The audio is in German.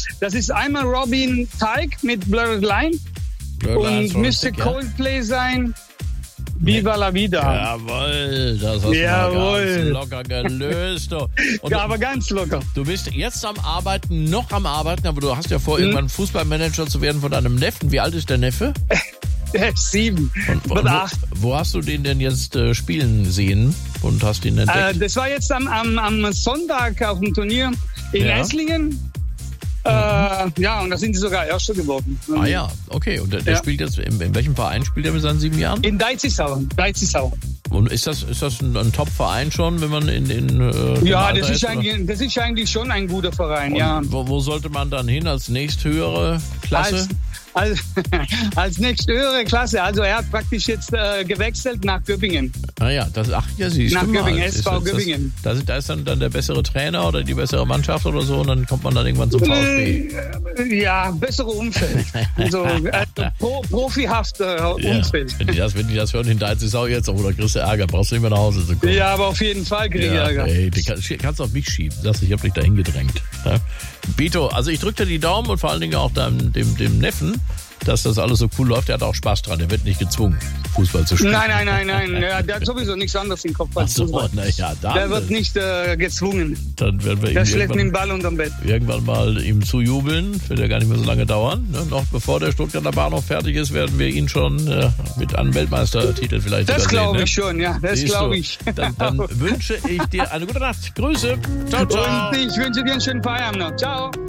Das ist einmal Robin Teig mit Blurred Line und müsste Coldplay sein. Viva la Vida. Jawohl, das hast du mal ganz locker gelöst. Und ja, aber ganz locker. Du bist jetzt noch am Arbeiten, aber du hast ja vor, irgendwann Fußballmanager zu werden von deinem Neffen. Wie alt ist der Neffe? 7 und 8. Wo hast du den denn jetzt spielen sehen und hast ihn entdeckt? Das war jetzt am Sonntag auf dem Turnier in Esslingen. Ja, und da sind sie sogar Erster geworden. Ah ja, okay. Und der spielt jetzt, in welchem Verein spielt er mit seinen 7 Jahren? In Deizisau. Und ist das ein Top-Verein schon, wenn man in ja, das ist eigentlich schon ein guter Verein, und ja. Wo sollte man dann hin als nächsthöhere Klasse? Als nächsthöhere Klasse. Also er hat praktisch jetzt gewechselt nach Göppingen. Ah ja, siehst nach du mal. Göppingen, SV Göppingen. Da ist dann der bessere Trainer oder die bessere Mannschaft oder so und dann kommt man dann irgendwann zum VfB. Ja, bessere Umfeld. Also profihafter Umfeld. Wenn die das hören, in Deizisau jetzt, oder kriegst du Ärger, brauchst du nicht mehr nach Hause zu kommen. Ja, aber auf jeden Fall krieg ich Ärger. Ey, du kannst auf mich schieben. Sagst, ich hab dich dahin gedrängt. Ja? Bito, also ich drücke dir die Daumen und vor allen Dingen auch dem Neffen, dass das alles so cool läuft. Der hat auch Spaß dran. Der wird nicht gezwungen, Fußball zu spielen. Nein. Der hat sowieso nichts anderes im Kopf als Fußball. Der wird nicht gezwungen. Dann werden wir der schlägt den Ball unterm Bett. Irgendwann mal ihm zujubeln. Wird ja gar nicht mehr so lange dauern. Ne? Noch bevor der Stuttgarter Bahnhof fertig ist, werden wir ihn schon mit einem Weltmeistertitel vielleicht Das glaube ich ne? schon, ja. Das glaube ich. Dann wünsche ich dir eine gute Nacht. Grüße. Ciao, ciao. Und ich wünsche dir einen schönen Feierabend noch. Ciao.